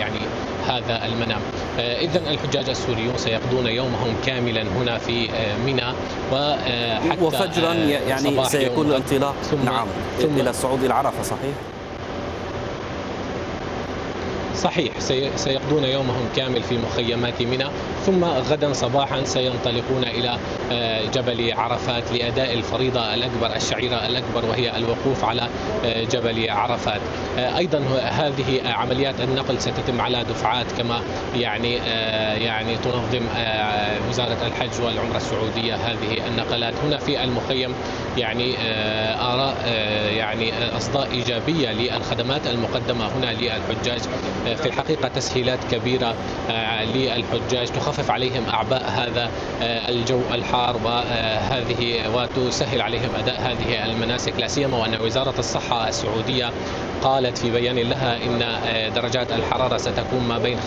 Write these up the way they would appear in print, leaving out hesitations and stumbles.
يعني هذا المنام. إذن الحجاج السوريون سيقضون يومهم كاملا هنا في منى، وحتى وفجرا يعني سيكون الانطلاق ثم إلى الصعود إلى عرفة. صحيح، سيقضون يومهم كامل في مخيمات منى، ثم غدا صباحا سينطلقون إلى جبل عرفات لأداء الفريضة الأكبر، الشعيرة الأكبر، وهي الوقوف على جبل عرفات. أيضا هذه عمليات النقل ستتم على دفعات، كما يعني تنظم وزارة الحج والعمرة السعودية هذه النقلات. هنا في المخيم يعني آراء يعني أصداء إيجابية للخدمات المقدمة هنا للحجاج. في الحقيقة تسهيلات كبيرة للحجاج تخفف عليهم أعباء هذا الجو الحار وتسهل عليهم أداء هذه المناسك، لا سيما وأن وزارة الصحة السعودية قالت في بيان لها إن درجات الحرارة ستكون ما بين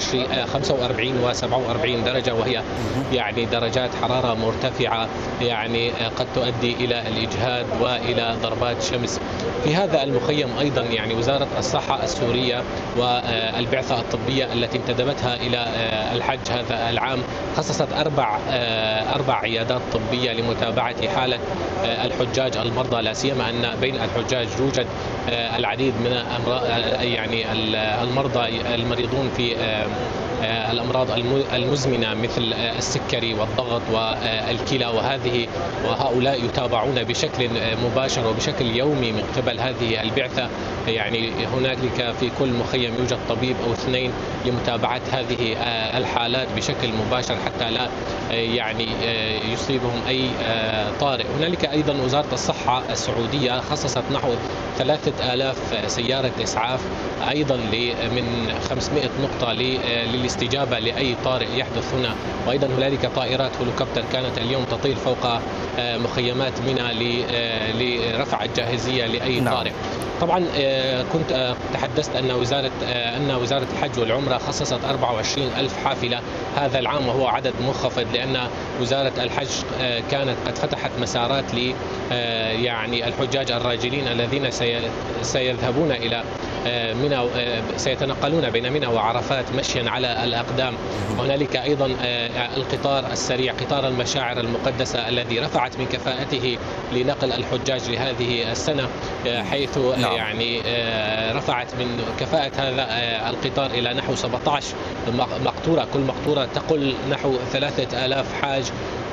45 و 47 درجة، وهي يعني درجات حرارة مرتفعة يعني قد تؤدي إلى الإجهاد وإلى ضربات شمس. في هذا المخيم أيضا يعني وزارة الصحة السورية والبعثة الطبية التي انتدبتها إلى الحج هذا العام خصصت أربع عيادات طبية لمتابعة حالة الحجاج المرضى، لا سيما أن بين الحجاج يوجد العديد من يعني المرضى المريضون في الأمراض المزمنة مثل السكري والضغط والكلى، وهؤلاء يتابعون بشكل مباشر وبشكل يومي من قبل هذه البعثة. يعني هنالك في كل مخيم يوجد طبيب أو اثنين لمتابعة هذه الحالات بشكل مباشر حتى لا يعني يصيبهم أي طارئ. هنالك أيضا وزارة الصحة السعودية خصصت نحو 3000 سيارة إسعاف أيضا من 500 نقطة للاستجابة لأي طارئ يحدث هنا، وأيضا هنالك طائرات هليكوبتر كانت اليوم تطير فوق مخيمات منى لرفع الجاهزية لأي طارئ. طبعا كنت تحدثت أن وزارة الحج والعمرة خصصت 24,000 حافلة هذا العام، وهو عدد منخفض لأن وزارة الحج كانت قد فتحت مسارات يعني الحجاج الراجلين الذين سيذهبون إلى منى، سيتنقلون بين منى وعرفات مشيا على الأقدام. وهنالك أيضا القطار السريع، قطار المشاعر المقدسة الذي رفعت من كفاءته لنقل الحجاج لهذه السنة، حيث يعني رفعت من كفاءة هذا القطار إلى نحو 17 مقطورة، كل مقطورة تقل نحو 3000 حاج،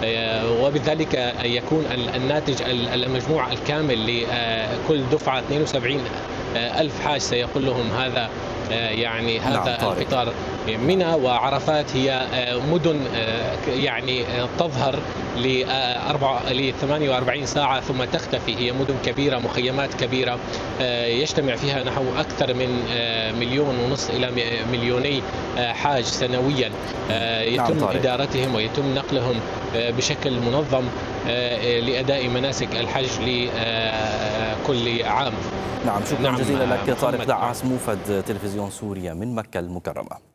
وبذلك يكون الناتج المجموع الكامل لكل دفعة 72,000 حاج سيقلهم ها يعني هذا القطار. منى وعرفات هي مدن يعني تظهر ل 48 ساعة ثم تختفي، هي مدن كبيرة، مخيمات كبيرة يجتمع فيها نحو أكثر من 1.5 مليون إلى 2 مليون حاج سنويا، يتم إدارتهم ويتم نقلهم بشكل منظم لأداء مناسك الحج لكل عام. شكرا جزيلا لك طارق دعاس، موفد تلفزيون سوريا من مكة المكرمة.